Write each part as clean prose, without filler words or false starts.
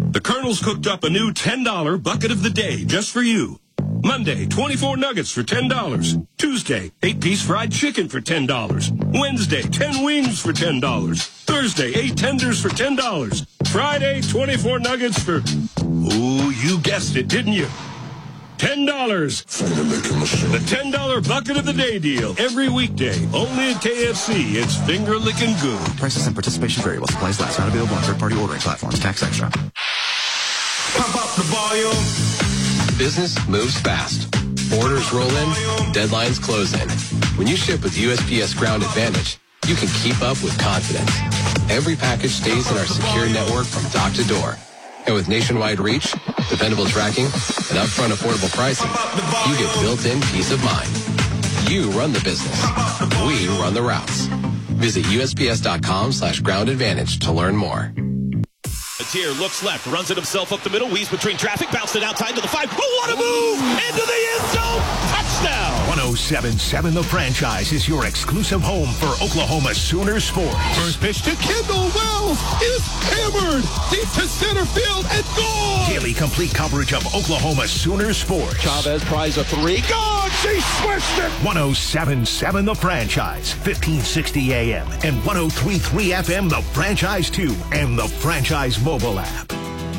The Colonel's cooked up a new $10 bucket of the day just for you. Monday, 24 nuggets for $10. Tuesday, 8-piece fried chicken for $10. Wednesday, 10 wings for $10. Thursday, 8 tenders for $10. Friday, 24 nuggets for... Ooh, you guessed it, didn't you? $10. The $10 bucket of the day deal. Every weekday. Only at KFC. It's finger-licking good. Prices and participation vary while supplies last. Not available on third-party ordering platforms. Tax extra. Pump up the volume. Business moves fast. Orders roll in. Deadlines close in. When you ship with USPS Ground Advantage, you can keep up with confidence. Every package stays in our secure network from dock to door. And with nationwide reach, dependable tracking, and upfront affordable pricing, you get built-in peace of mind. You run the business. We run the routes. Visit USPS.com/Ground Advantage to learn more. Atier looks left, runs it himself up the middle, weaves between traffic, bounced it outside to the 5. Oh, what a move! Into the end zone! Touchdown! 107.7 The Franchise is your exclusive home for Oklahoma Sooner sports. First pitch to Kendall Wells is hammered deep to center field and gone! Daily complete coverage of Oklahoma Sooner sports. Chavez tries a 3. Gone! She switched it! 107.7 The Franchise, 1560 AM and 103.3 FM The Franchise 2 and The Franchise mobile app.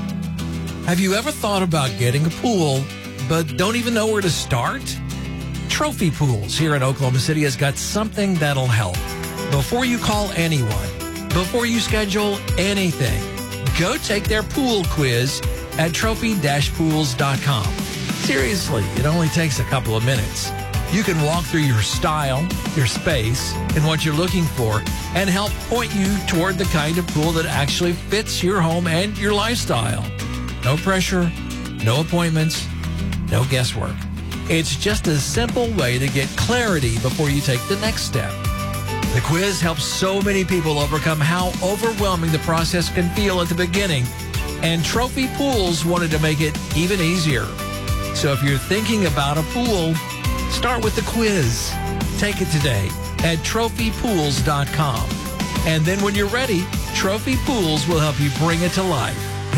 Have you ever thought about getting a pool, but don't even know where to start? Trophy Pools here in Oklahoma City has got something that'll help. Before you call anyone, before you schedule anything, go take their pool quiz at trophy-pools.com. Seriously, it only takes a couple of minutes. You can walk through your style, your space, and what you're looking for, and help point you toward the kind of pool that actually fits your home and your lifestyle. No pressure, no appointments, no guesswork. It's just a simple way to get clarity before you take the next step. The quiz helps so many people overcome how overwhelming the process can feel at the beginning, and Trophy Pools wanted to make it even easier. So if you're thinking about a pool, start with the quiz. Take it today at trophypools.com. And then when you're ready, Trophy Pools will help you bring it to life.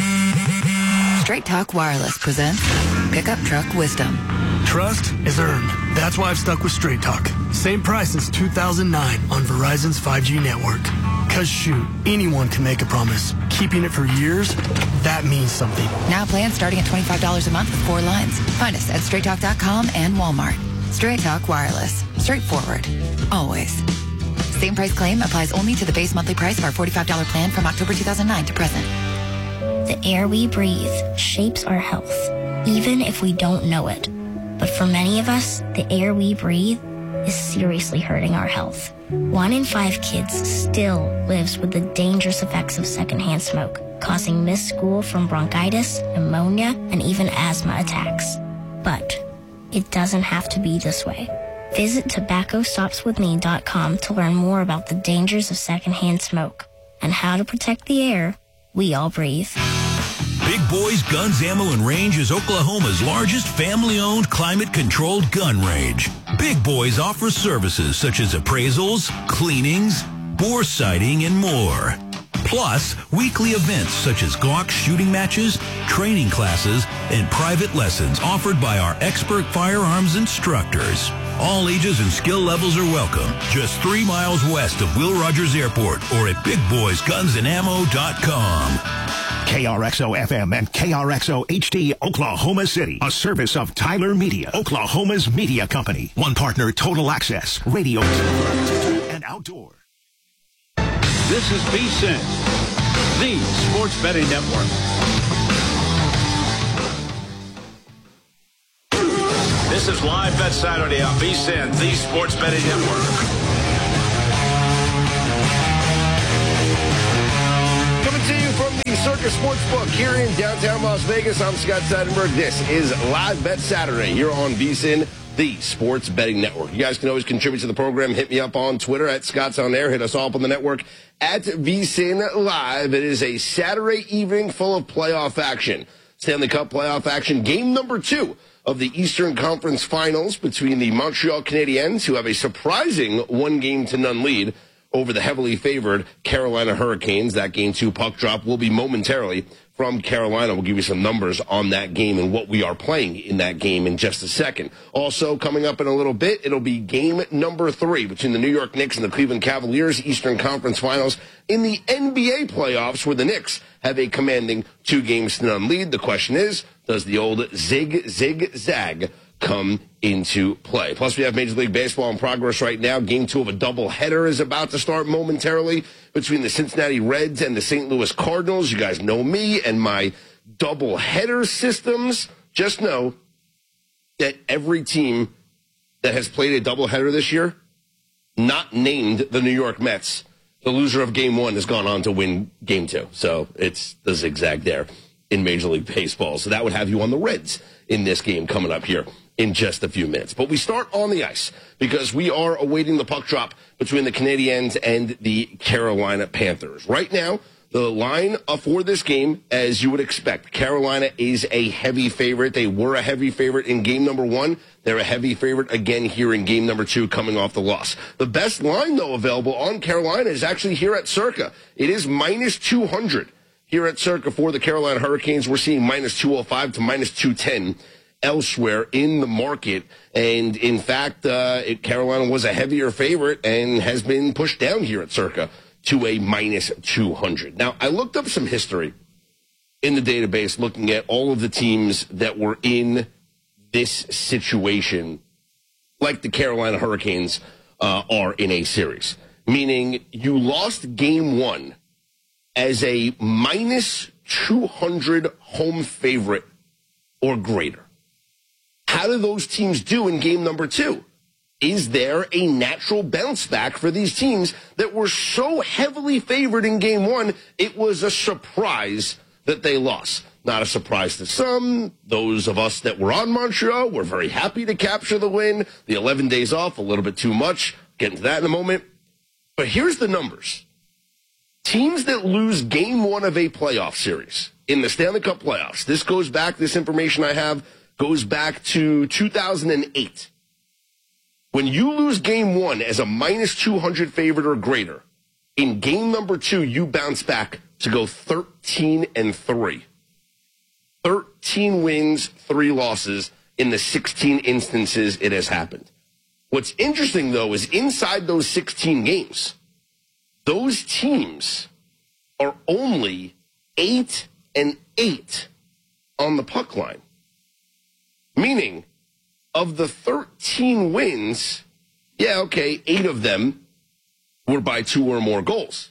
Straight Talk Wireless presents Pickup Truck Wisdom. Trust is earned. That's why I've stuck with Straight Talk. Same price since 2009 on Verizon's 5G network. Because shoot, anyone can make a promise. Keeping it for years, that means something. Now plans starting at $25 a month with 4 lines. Find us at straighttalk.com and Walmart. Straight Talk Wireless. Straightforward. Always. Same price claim applies only to the base monthly price of our $45 plan from October 2009 to present. The air we breathe shapes our health, even if we don't know it. But for many of us, the air we breathe is seriously hurting our health. 1 in 5 kids still lives with the dangerous effects of secondhand smoke, causing missed school from bronchitis, pneumonia, and even asthma attacks. But it doesn't have to be this way. Visit tobaccostopswithme.com to learn more about the dangers of secondhand smoke and how to protect the air we all breathe. Big Boys Guns, Ammo, and Range is Oklahoma's largest family-owned, climate-controlled gun range. Big Boys offers services such as appraisals, cleanings, bore sighting, and more. Plus, weekly events such as Glock shooting matches, training classes, and private lessons offered by our expert firearms instructors. All ages and skill levels are welcome. Just 3 miles west of Will Rogers Airport or at BigBoysGunsAndAmmo.com. KRXO FM and KRXO HD Oklahoma City, a service of Tyler Media, Oklahoma's media company. One partner, Total Access, radio and outdoor. This is VSiN, the sports betting network. This is Live Bet Saturday on VSiN, the sports betting network. Coming to you from the Circus Sportsbook here in downtown Las Vegas. I'm Scott Seidenberg. This is Live Bet Saturday here on VSiN, the sports betting network. You guys can always contribute to the program. Hit me up on Twitter at Scott's On Air. Hit us all up on the network at VSiN Live. It is a Saturday evening full of playoff action. Stanley Cup playoff action. Game number 2 of the Eastern Conference Finals between the Montreal Canadiens, who have a surprising 1-0 lead over the heavily favored Carolina Hurricanes. That Game 2 puck drop will be momentarily from Carolina. We'll give you some numbers on that game and what we are playing in that game in just a second. Also, coming up in a little bit, it'll be game number 3 between the New York Knicks and the Cleveland Cavaliers, Eastern Conference Finals in the NBA playoffs, where the Knicks have a commanding 2-0 lead. The question is, does the old zig-zag come into play? Plus, we have Major League Baseball in progress right now. Game 2 of a doubleheader is about to start momentarily between the Cincinnati Reds and the St. Louis Cardinals. You guys know me and my doubleheader systems. Just know that every team that has played a doubleheader this year, not named the New York Mets, the loser of Game 1 has gone on to win Game 2. So it's the zigzag there in Major League Baseball. So that would have you on the Reds in this game coming up here in just a few minutes. But we start on the ice because we are awaiting the puck drop between the Canadiens and the Carolina Panthers. Right now, the line for this game, as you would expect, Carolina is a heavy favorite. They were a heavy favorite in game number 1. They're a heavy favorite again here in game number 2 coming off the loss. The best line, though, available on Carolina is actually here at Circa. It is minus 200 here at Circa for the Carolina Hurricanes. We're seeing minus 205 to minus 210 elsewhere in the market. And in fact, Carolina was a heavier favorite and has been pushed down here at Circa to a minus 200. Now, I looked up some history in the database looking at all of the teams that were in this situation, like the Carolina Hurricanes are in a series. Meaning you lost game 1 as a minus 200 home favorite or greater. How do those teams do in game number 2? Is there a natural bounce back for these teams that were so heavily favored in game 1, it was a surprise that they lost? Not a surprise to some. Those of us that were on Montreal were very happy to capture the win. The 11 days off, a little bit too much. Get into that in a moment. But here's the numbers. Teams that lose game 1 of a playoff series in the Stanley Cup playoffs, this information I have goes back to 2008. When you lose game 1 as a minus 200 favorite or greater, in game number 2, you bounce back to go 13-3. 13 wins, 3 losses in the 16 instances it has happened. What's interesting, though, is inside those 16 games, those teams are only 8-8 on the puck line. Meaning, of the 13 wins, 8 of them were by 2 or more goals.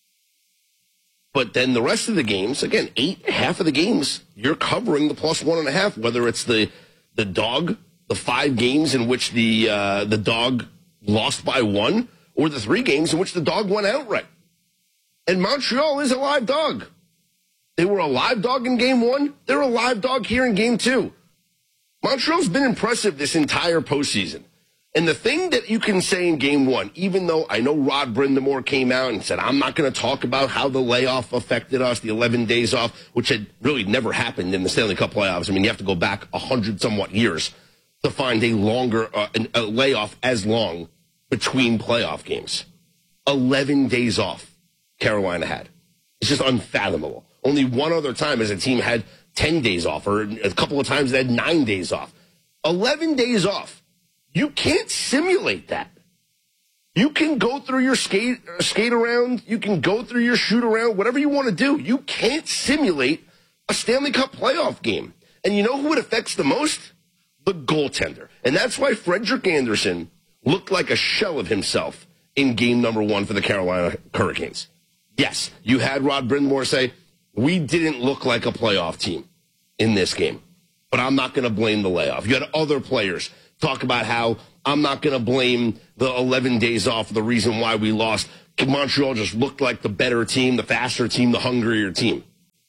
But then the rest of the games, again, half of the games, you're covering the plus 1.5, whether it's the dog, the 5 games in which the dog lost by 1, or the 3 games in which the dog won outright. And Montreal is a live dog. They were a live dog in game 1. They're a live dog here in game 2. Montreal's been impressive this entire postseason. And the thing that you can say in game 1, even though I know Rod Brindamore came out and said, I'm not going to talk about how the layoff affected us, the 11 days off, which had really never happened in the Stanley Cup playoffs. I mean, you have to go back 100-somewhat years to find a longer a layoff as long between playoff games. 11 days off Carolina had. It's just unfathomable. Only one other time as a team had 10 days off, or a couple of times they had 9 days off. 11 days off. You can't simulate that. You can go through your skate around. You can go through your shoot around, whatever you want to do. You can't simulate a Stanley Cup playoff game. And you know who it affects the most? The goaltender. And that's why Frederik Andersen looked like a shell of himself in game number 1 for the Carolina Hurricanes. Yes, you had Rod Brindamore say, we didn't look like a playoff team in this game, but I'm not going to blame the layoff. You had other players talk about how I'm not going to blame the 11 days off for the reason why we lost. Montreal just looked like the better team, the faster team, the hungrier team.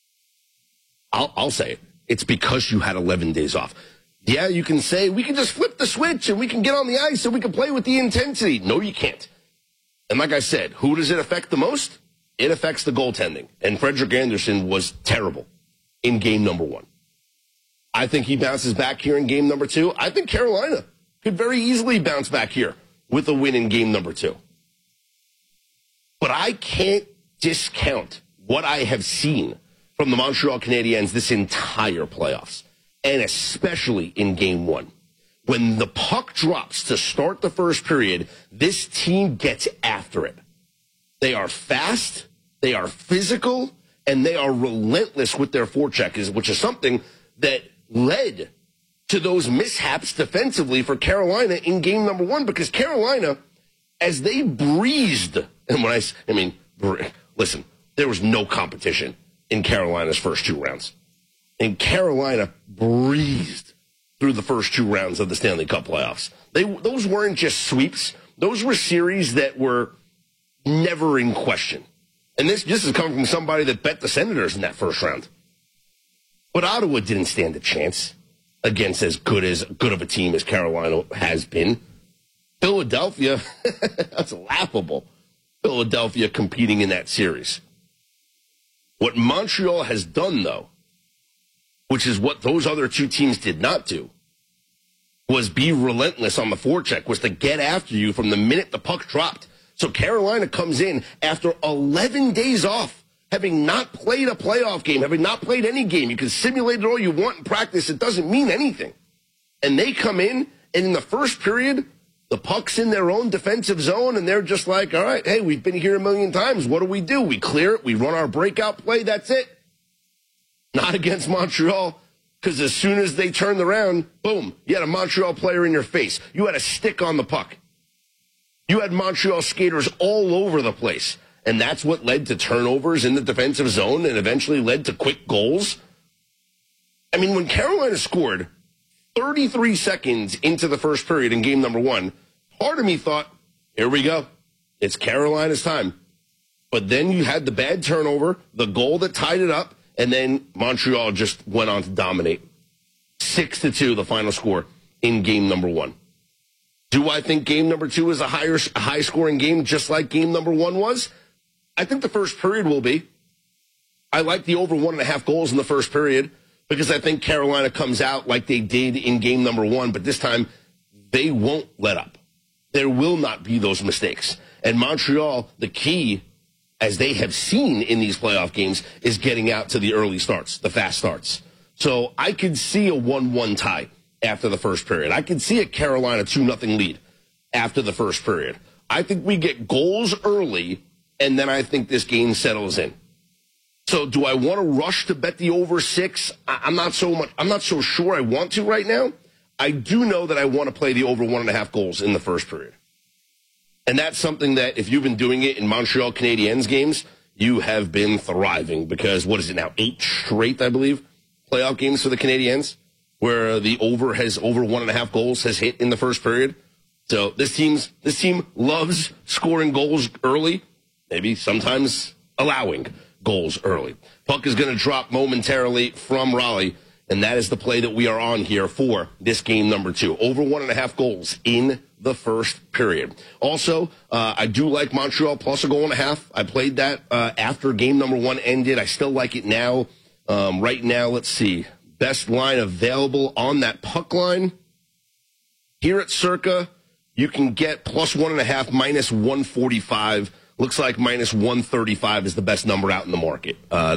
I'll say it. It's because you had 11 days off. Yeah, you can say, we can just flip the switch and we can get on the ice and we can play with the intensity. No, you can't. And like I said, who does it affect the most? It affects the goaltending. And Frederik Andersen was terrible in game number 1. I think he bounces back here in game number 2. I think Carolina could very easily bounce back here with a win in game number 2. But I can't discount what I have seen from the Montreal Canadiens this entire playoffs, and especially in Game 1. When the puck drops to start the first period, this team gets after it. They are fast, they are physical, and they are relentless with their forecheck, which is something that led to those mishaps defensively for Carolina in Game 1, because Carolina, as they breezed, and when I mean, listen, there was no competition in Carolina's first 2 rounds. And Carolina breezed through the first 2 rounds of the Stanley Cup playoffs. Those weren't just sweeps. Those were series that were never in question. And this is coming from somebody that bet the Senators in that first round. But Ottawa didn't stand a chance against as good of a team as Carolina has been. Philadelphia, that's laughable. Philadelphia competing in that series. What Montreal has done, though, which is what those other 2 teams did not do, was be relentless on the forecheck, was to get after you from the minute the puck dropped. So Carolina comes in after 11 days off, having not played a playoff game, having not played any game. You can simulate it all you want in practice. It doesn't mean anything. And they come in, and in the first period, the puck's in their own defensive zone, and they're just like, all right, hey, we've been here a million times. What do? We clear it. We run our breakout play. That's it. Not against Montreal, because as soon as they turned around, boom, you had a Montreal player in your face. You had a stick on the puck. You had Montreal skaters all over the place. And that's what led to turnovers in the defensive zone and eventually led to quick goals. I mean, when Carolina scored 33 seconds into the first period in Game 1, part of me thought, here we go. It's Carolina's time. But then you had the bad turnover, the goal that tied it up, and then Montreal just went on to dominate. 6-2, the final score in Game 1. Do I think Game 2 is a high-scoring game just like Game 1 was? I think the first period will be. I like the over 1.5 goals in the first period because I think Carolina comes out like they did in Game 1, but this time they won't let up. There will not be those mistakes. And Montreal, the key, as they have seen in these playoff games, is getting out to the early starts, the fast starts. So I could see a 1-1 tie after the first period. I could see a Carolina 2-0 lead after the first period. I think we get goals early, and then I think this game settles in. So do I want to rush to bet the over 6? I'm not so sure I want to right now. I do know that I want to play the over 1.5 goals in the first period. And that's something that if you've been doing it in Montreal Canadiens games, you have been thriving because what is it now? 8 straight, I believe, playoff games for the Canadiens where the over 1.5 goals has hit in the first period. So this team loves scoring goals early, maybe sometimes allowing goals early. Puck is going to drop momentarily from Raleigh, and that is the play that we are on here for this game 2. Over 1.5 goals in the first period. Also, I do like Montreal plus a 1.5. I played that after game 1 ended. I still like it now. Right now, let's see. Best line available on that puck line. Here at Circa, you can get plus 1.5, minus 145. Looks like minus 135 is the best number out in the market.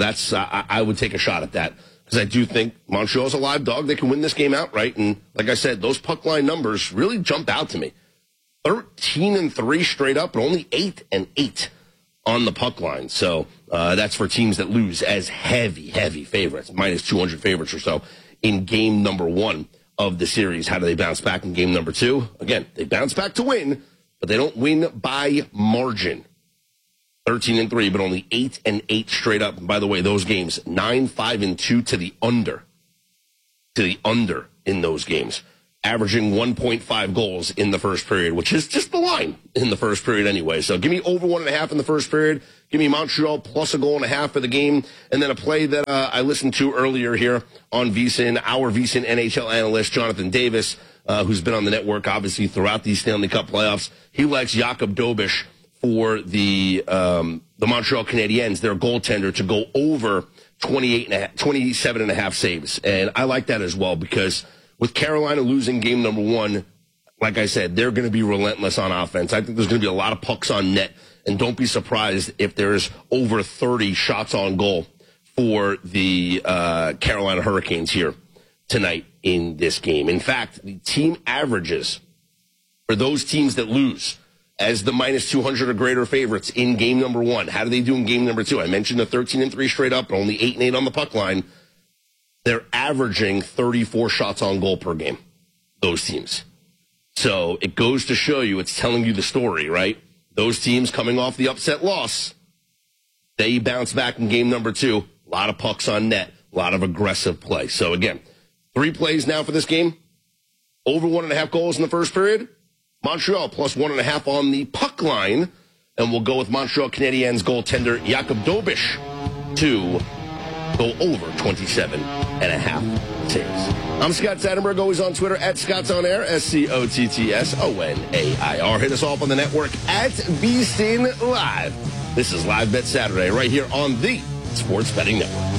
I would take a shot at that because I do think Montreal's a live dog. They can win this game outright. And like I said, those puck line numbers really jump out to me. 13-3 straight up, but only 8-8 on the puck line. So that's for teams that lose as heavy favorites, minus 200 favorites or so in game 1 of the series. How do they bounce back in game 2? Again, they bounce back to win, but they don't win by margin. 13-3, but only 8-8 straight up. And by the way, those games, 9-5-2 to the under in those games, averaging 1.5 goals in the first period, which is just the line in the first period anyway. So give me over 1.5 in the first period. Give me Montreal plus a 1.5 for the game. And then a play that I listened to earlier here on VSiN, our VSiN NHL analyst, Jonathan Davis, who's been on the network, obviously, throughout these Stanley Cup playoffs. He likes Jakob Dobish for the Montreal Canadiens, their goaltender, to go over 27.5 saves. And I like that as well because with Carolina losing game 1, like I said, they're going to be relentless on offense. I think there's going to be a lot of pucks on net. And don't be surprised if there's over 30 shots on goal for the Carolina Hurricanes here tonight in this game. In fact, the team averages for those teams that lose as the minus 200 or greater favorites in game number 1. How do they do in game number 2? I mentioned the 13-3 straight up, but only 8-8 on the puck line. They're averaging 34 shots on goal per game, those teams. So it goes to show you, it's telling you the story, right? Those teams coming off the upset loss, they bounce back in game number 2. A lot of pucks on net, a lot of aggressive play. So again, 3 plays now for this game. Over 1.5 goals in the first period. Montreal plus 1.5 on the puck line. And we'll go with Montreal Canadiens goaltender Jakub Dobeš to go over 27.5 saves. I'm Scott Seidenberg, always on Twitter at ScottsOnAir, SCOTTSONAIR. Hit us off on the network at VSiN Live. This is Live Bet Saturday right here on the Sports Betting Network.